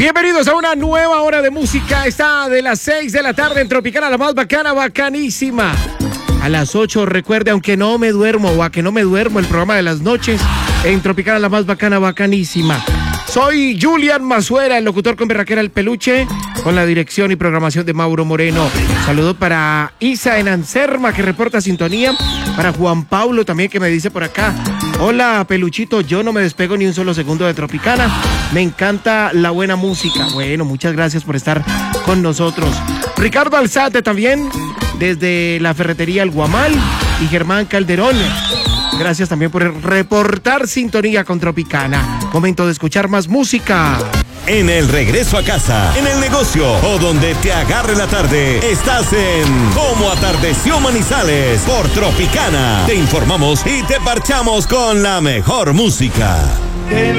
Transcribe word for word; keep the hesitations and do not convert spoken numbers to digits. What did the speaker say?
Bienvenidos a una nueva hora de música. Está de las seis de la tarde en Tropicana, la más bacana, bacanísima. A las ocho, recuerde, aunque no me duermo o a que no me duermo, el programa de las noches en Tropicana, la más bacana, bacanísima. Soy Julian Mazuera, el locutor con berraquera el peluche, con la dirección y programación de Mauro Moreno. Saludo para Isa en Anserma, que reporta sintonía. Para Juan Pablo también, que me dice por acá: hola, peluchito, yo no me despego ni un solo segundo de Tropicana. Me encanta la buena música. Bueno, muchas gracias por estar con nosotros. Ricardo Alzate también, desde la ferretería El Guamal. Y Germán Calderón, gracias también por reportar sintonía con Tropicana. Momento de escuchar más música. En el regreso a casa, en el negocio o donde te agarre la tarde, estás en Cómo Atardeció Manizales por Tropicana. Te informamos y te parchamos con la mejor música. En